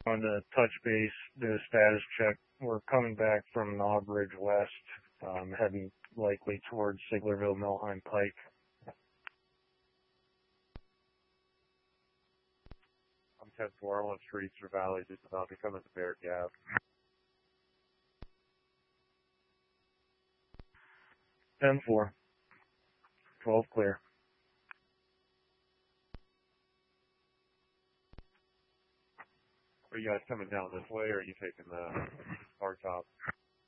On the touch base, do a status check. We're coming back from Knobridge West, heading likely towards Siglerville Millheim Pike. I'm 10-4 on streets or valleys, just about to come into Bear Gap. 10-4. 12 clear. Are you guys coming down this way, or are you taking the hard top?